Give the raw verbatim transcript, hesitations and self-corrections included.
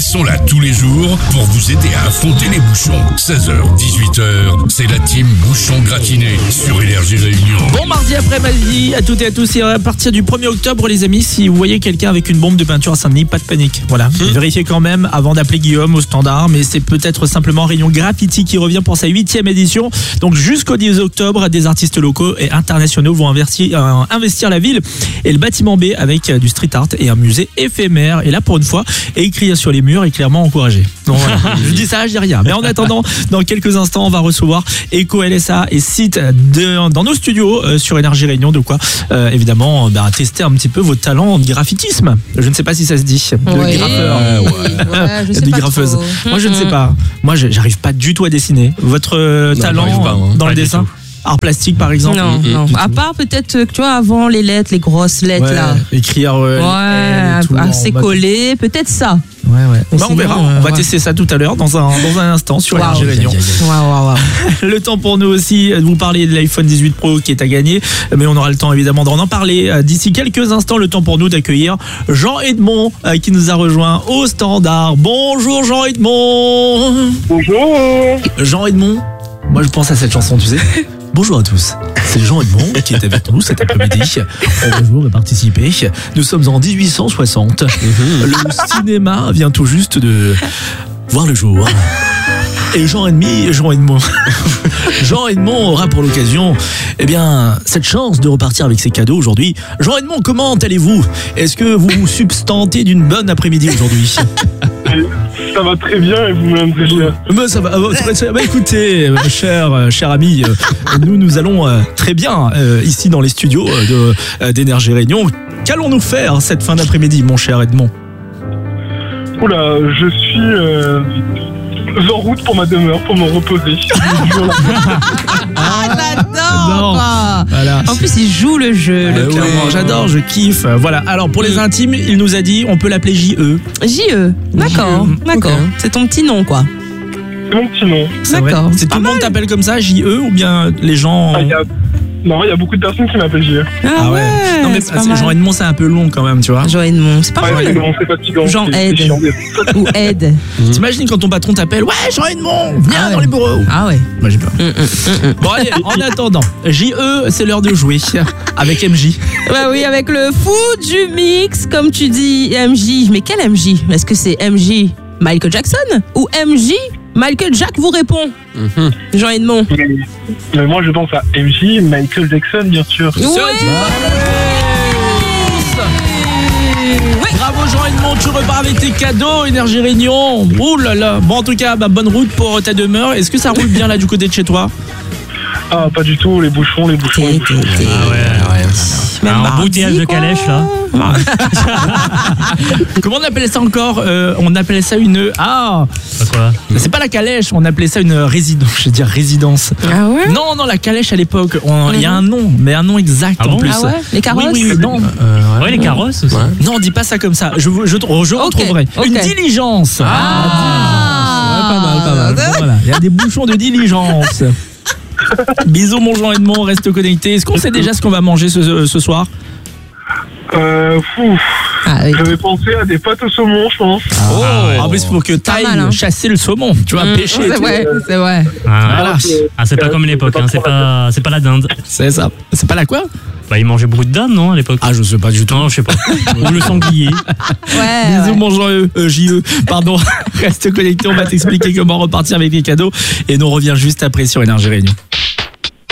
sont là tous les jours pour vous aider à affronter les bouchons. seize heures, dix-huit heures, c'est la team Bouchon Gratiné sur Énergie Réunion. Bon mardi après-midi à toutes et à tous. Et à partir du premier octobre, les amis, si vous voyez quelqu'un avec une bombe de peinture à Saint-Denis, pas de panique. Voilà, mmh. Vérifiez quand même avant d'appeler Guillaume au standard. Mais c'est peut-être simplement Réunion Graffiti qui revient pour sa huitième édition. Donc jusqu'au dix octobre, des artistes locaux et internationaux vont investir, euh, investir la ville et le bâtiment B avec euh, du street art et un musée éphémère. Et là, pour une fois, écrire sur les murs est clairement encouragé. Donc voilà, je dis ça, je dis rien. Mais en attendant, dans quelques instants, on va recevoir Eco L S A et Site de, dans nos studios euh, sur Énergie Réunion. De quoi, euh, évidemment, bah, tester un petit peu vos talents de graffitisme. Je ne sais pas si ça se dit. De oui. graffeur. Ouais, ouais. Ouais, je sais de pas graffeuse. trop. Moi, je ne sais pas. Moi, j'arrive pas du tout à dessiner. Votre euh, non, talent pas, hein. dans pas le dessin? tout. Art plastique par exemple. Non, non. À part peut-être, tu vois, avant les lettres, les grosses lettres ouais, là. Écrire euh, ouais, tout, assez collé, peut-être ça. Ouais, ouais. Bah, sinon, on verra. euh, on va ouais. tester ça tout à l'heure dans un, dans un instant sur Énergie wow. Réunion. Wow, wow, wow. Le temps pour nous aussi de vous parler de l'iPhone dix-huit Pro qui est à gagner. Mais on aura le temps évidemment d'en en parler d'ici quelques instants. Le temps pour nous d'accueillir Jean-Edmond qui nous a rejoint au standard. Bonjour Jean-Edmond. Bonjour. Jean-Edmond, moi je pense à cette chanson, tu sais. Bonjour à tous, c'est Jean-Edmond qui est avec nous cet après-midi. On va jouer, on va participer. Nous sommes en dix-huit cent soixante. Le cinéma vient tout juste de voir le jour. Et Jean-Edmond, Jean-Edmond, Jean-Edmond aura pour l'occasion eh bien, cette chance de repartir avec ses cadeaux aujourd'hui. Jean-Edmond, comment allez-vous? Est-ce que vous vous substantez d'une bonne après-midi aujourd'hui? Ça va très bien et vous-même très bien. Bah, ça va. Bah, écoutez, cher, cher ami, nous nous allons très bien euh, ici dans les studios de, euh, d'Énergie Réunion. Qu'allons-nous faire cette fin d'après-midi, mon cher Edmond? Oula, je suis euh, en route pour ma demeure, pour me reposer. Ah, j'adore quoi. Voilà. En plus, il joue le jeu. Euh, le clairement, jeu. j'adore, je kiffe. Voilà. Alors pour les intimes, il nous a dit, on peut l'appeler J E. J E, d'accord, J E. d'accord. Okay. C'est ton petit nom quoi. C'est mon petit nom. C'est D'accord. vrai. C'est Pas tout le monde mal. t'appelle comme ça, J E, ou bien les gens. Ah, y a... Non, il y a beaucoup de personnes qui m'appellent J E. Ah, Ah ouais. ouais. Non mais c'est pas c'est- mal. Jean-Edmond, c'est un peu long quand même, tu vois. Jean-Edmond, c'est pas Ouais, c'est mal. bon, c'est fatigant. Jean c'est- Ed. c'est chiant. Ou Ed. T'imagines quand ton patron t'appelle, ouais Jean-Edmond, viens Ah ouais. dans les bureaux. Ah ouais. Moi j'ai peur. Mm, mm, mm, mm. Bon allez, en attendant, J E, c'est l'heure de jouer avec M J. Bah oui, avec le foot du mix, comme tu dis, M J. Mais quel M J? Est-ce que c'est M J Michael Jackson ou M J Michael Jack vous répond? Mm-hmm. Jean-Edmond. Mais, mais moi, je pense à M J, Michael Jackson, bien sûr. Oui. Oui. Bravo Jean-Edmond, tu repars avec tes cadeaux, Énergie Réunion. Ouh là là. Bon en tout cas, bah, bonne route pour ta demeure. Est-ce que ça roule bien là du côté de chez toi? Ah, pas du tout, les bouchons, les bouchons, les bouchons. Ah ouais, Même un mardi, embouteillage de quoi. calèche là. Comment on appelait ça encore? euh, On appelait ça une... Ah, Pas quoi? c'est pas la calèche, on appelait ça une résidence. Je vais dire résidence. Ah ouais? Non, non, la calèche à l'époque, on- il y a un nom, mais un nom exact Ah en bon plus. Ah ouais? Les carrosses? Oui, oui, oui, non. Ouais, les carrosses aussi. Ouais. Non, dis pas ça comme ça. Je, vous- je, je retrouverai. ok. Une diligence. Ah. Ouais, pas mal, pas mal. Bon, voilà. Il y a des bouchons de diligence. Bisous mon Jean-Edmond, reste connecté. Est-ce qu'on sait déjà ce qu'on va manger ce, ce soir? Euh, fou. Ah oui. J'avais pensé à des pâtes au saumon, je pense. Oh, ouais. en plus pour que Pas t'ailles mal, hein. chasser le saumon, tu vois, Mmh, pêcher. et c'est tout. vrai, c'est vrai. Ah, Voilà, ah, c'est pas comme l'époque, hein. c'est pas, c'est pas la dinde. c'est ça. C'est pas la quoi? Bah, ils mangeaient beaucoup de dinde, non, à l'époque? Ah, je sais pas du tout. Non, je sais pas. Ou le sanglier. Ouais. Bisous ouais. mon Jean-E, euh, J E, pardon. Reste connecté, on va t'expliquer comment repartir avec les cadeaux. Et nous on revient juste après sur Énergie Réunion.